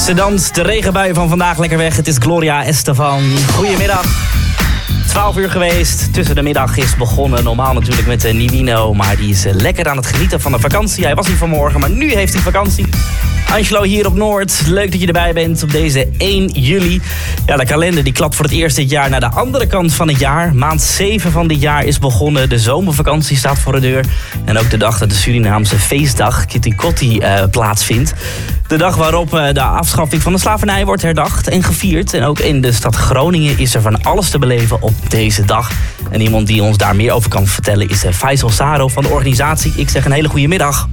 Ze danst de regenbui van vandaag lekker weg. Het is Gloria Estefan. Goedemiddag. 12 uur geweest. Tussen de middag is begonnen. Normaal natuurlijk met Nivino. Maar die is lekker aan het genieten van de vakantie. Hij was hier vanmorgen, maar nu heeft hij vakantie. Angelo hier op Noord. Leuk dat je erbij bent op deze 1 juli. Ja, de kalender die klapt voor het eerst dit jaar naar de andere kant van het jaar. Maand 7 van dit jaar is begonnen. De zomervakantie staat voor de deur. En ook de dag dat de Surinaamse feestdag Kitty Kotti plaatsvindt. De dag waarop de afschaffing van de slavernij wordt herdacht en gevierd. En ook in de stad Groningen is er van alles te beleven op deze dag. En iemand die ons daar meer over kan vertellen is Faisal Saro van de organisatie. Ik zeg een hele goede middag.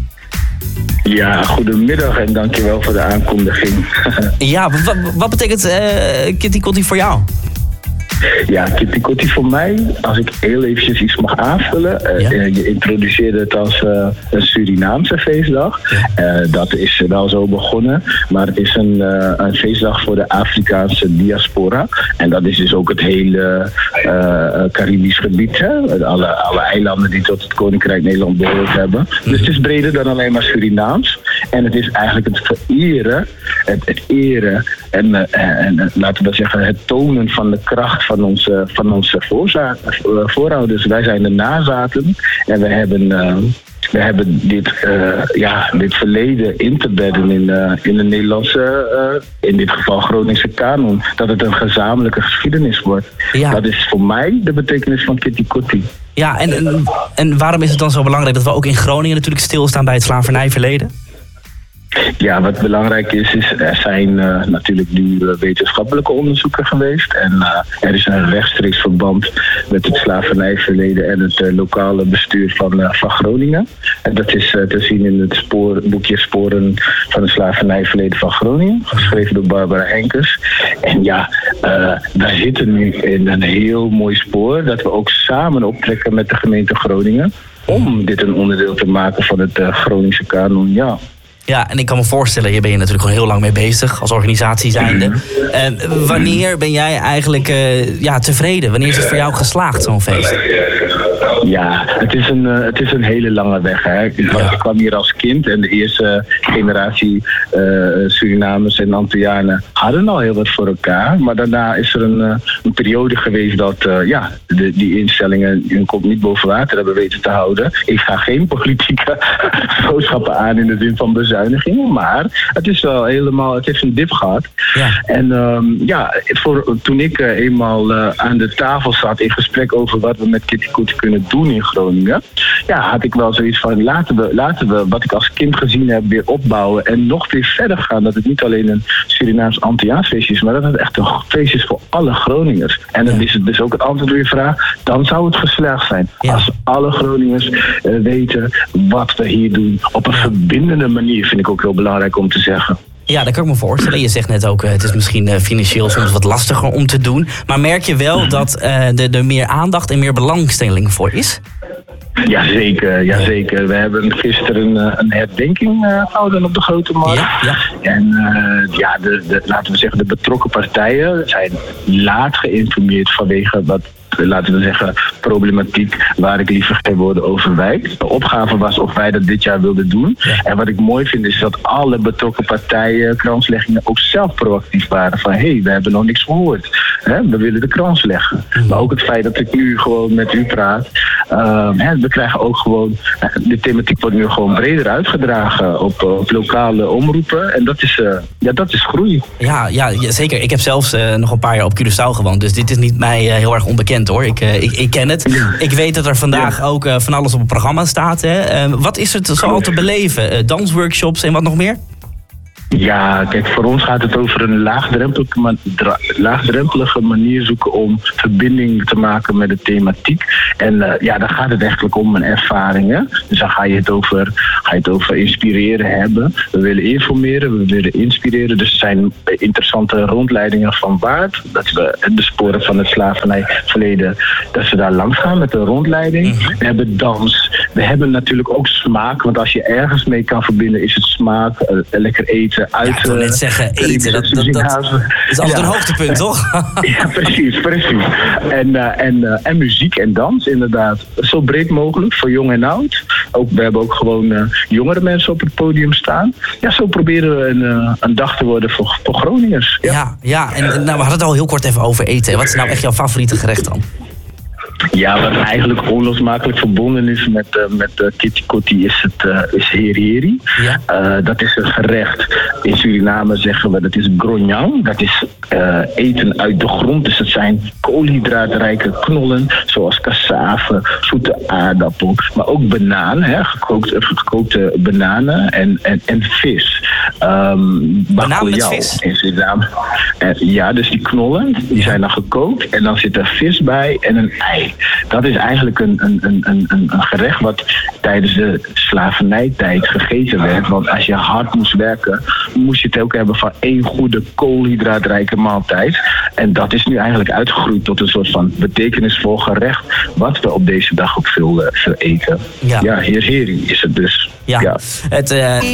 Ja, goedemiddag en dankjewel voor de aankondiging. Ja, wat betekent Kitty Kotti voor jou? Ja, Kitty Kotti voor mij, als ik heel eventjes iets mag aanvullen. Je introduceerde het als een Surinaamse feestdag. Dat is wel zo begonnen. Maar het is een feestdag voor de Afrikaanse diaspora. En dat is dus ook het hele Caribisch gebied. Hè? Alle eilanden die tot het Koninkrijk Nederland behoord hebben. Dus het is breder dan alleen maar Surinaams. En het is eigenlijk het vereren, het eren en laten we zeggen het tonen van de kracht van onze voorouders. Wij zijn de nazaten en we hebben dit verleden in te bedden in de Nederlandse, in dit geval Groningse kanon. Dat het een gezamenlijke geschiedenis wordt. Ja. Dat is voor mij de betekenis van Kitty Kotti. Ja, en waarom is het dan zo belangrijk dat we ook in Groningen natuurlijk stilstaan bij het slavernijverleden? Ja, wat belangrijk is er zijn natuurlijk nu wetenschappelijke onderzoeken geweest. En er is een rechtstreeks verband met het slavernijverleden en het lokale bestuur van Groningen. En dat is te zien in het boekje Sporen van het slavernijverleden van Groningen, geschreven door Barbara Henkes. En ja, wij zitten nu in een heel mooi spoor dat we ook samen optrekken met de gemeente Groningen om dit een onderdeel te maken van het Groningse kanon, ja. Ja, en ik kan me voorstellen, hier ben je natuurlijk al heel lang mee bezig als organisatie zijnde. Wanneer ben jij eigenlijk tevreden? Wanneer is het voor jou geslaagd, zo'n feest? Ja, het is een hele lange weg. Hè. Ik kwam hier als kind en de eerste generatie Surinamers en Antillianen hadden al heel wat voor elkaar. Maar daarna is er een periode geweest dat die instellingen hun kop niet boven water hebben weten te houden. Ik ga geen politieke boodschappen aan in de zin van bezuinigingen, maar het is wel helemaal, het heeft een dip gehad. Ja. En toen ik eenmaal aan de tafel zat in gesprek over wat we met Kitty Kotti kunnen doen in Groningen, had ik wel zoiets van laten we wat ik als kind gezien heb weer opbouwen en nog weer verder gaan. Dat het niet alleen een Surinaams-Antilliaans feestje is, maar dat het echt een feest is voor alle Groningers. En dan is het dus ook het antwoord op je vraag, dan zou het geslaagd zijn. Ja. Als alle Groningers weten wat we hier doen op een verbindende manier, vind ik ook heel belangrijk om te zeggen. Ja, dat kan ik me voorstellen. Je zegt net ook, het is misschien financieel soms wat lastiger om te doen. Maar merk je wel dat er meer aandacht en meer belangstelling voor is? Jazeker. We hebben gisteren een herdenking gehouden op de Grote Markt. Ja. En laten we zeggen, de betrokken partijen zijn laat geïnformeerd vanwege wat, laten we zeggen, problematiek waar ik liever geen woorden over wijk. De opgave was of wij dat dit jaar wilden doen. Ja. En wat ik mooi vind is dat alle betrokken partijen, kransleggingen, ook zelf proactief waren. Van we hebben nog niks gehoord. We willen de krans leggen. Maar ook het feit dat ik nu gewoon met u praat. We krijgen ook gewoon, de thematiek wordt nu gewoon breder uitgedragen op lokale omroepen. En dat is groei. Ja, zeker. Ik heb zelfs nog een paar jaar op Curaçao gewoond. Dus dit is niet mij heel erg onbekend hoor. Ik ken het. Ja. Ik weet dat er vandaag ook van alles op het programma staat. Hè. Wat is het zoal te beleven? Dansworkshops en wat nog meer? Ja, kijk, voor ons gaat het over een laagdrempelige manier zoeken om verbinding te maken met de thematiek. En dan gaat het eigenlijk om een ervaring. Hè? Dus dan ga je het over inspireren hebben. We willen informeren, we willen inspireren. Dus er zijn interessante rondleidingen van Waard. Dat we de sporen van het slavernijverleden, dat we daar langs gaan met een rondleiding. We hebben dans. We hebben natuurlijk ook smaak. Want als je ergens mee kan verbinden, is het smaak, lekker eten. mensen uit... Ja, ik wil net zeggen, eten, dat is altijd een hoogtepunt, toch? Ja, precies. En muziek en dans, inderdaad. Zo breed mogelijk, voor jong en oud. We hebben ook gewoon jongere mensen op het podium staan. Ja, zo proberen we een dag te worden voor Groningers. Ja. En we hadden het al heel kort even over eten. Wat is nou echt jouw favoriete gerecht dan? Ja, wat eigenlijk onlosmakelijk verbonden is met Kitty Kotti is Heri Heri. Ja. Dat is een gerecht. In Suriname zeggen we dat is gronyang. Dat is eten uit de grond. Dus het zijn koolhydraatrijke knollen. Zoals cassave, zoete aardappel. Maar ook bananen. Gekookte bananen en vis. Bananen met vis? In Suriname. Ja, dus die knollen die zijn dan gekookt. En dan zit er vis bij en een ei. Dat is eigenlijk een gerecht wat tijdens de slavernijtijd gegeten werd. Want als je hard moest werken, moest je het ook hebben van één goede koolhydraatrijke maaltijd. En dat is nu eigenlijk uitgegroeid tot een soort van betekenisvol gerecht, wat we op deze dag ook veel eten. Ja, Heri Heri is het dus. Ja.